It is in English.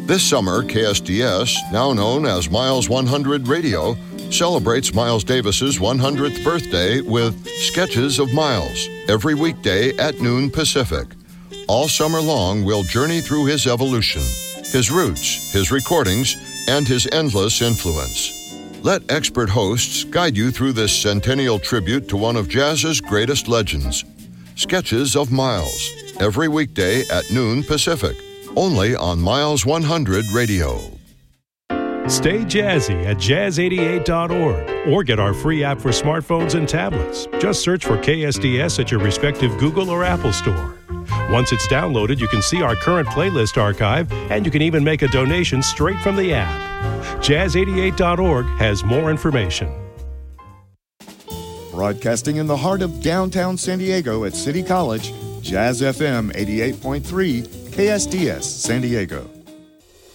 This summer, KSDS, now known as Miles 100 Radio, celebrates Miles Davis's 100th birthday with Sketches of Miles every weekday at noon Pacific. All summer long, we'll journey through his evolution, his roots, his recordings, and his endless influence. Let expert hosts guide you through this centennial tribute to one of jazz's greatest legends. Sketches of Miles, every weekday at noon Pacific, only on Miles 100 Radio. Stay jazzy at jazz88.org or get our free app for smartphones and tablets. Just search for KSDS at your respective Google or Apple store. Once it's downloaded, you can see our current playlist archive, and you can even make a donation straight from the app. Jazz88.org has more information. Broadcasting in the heart of downtown San Diego at City College, Jazz FM 88.3, KSDS San Diego.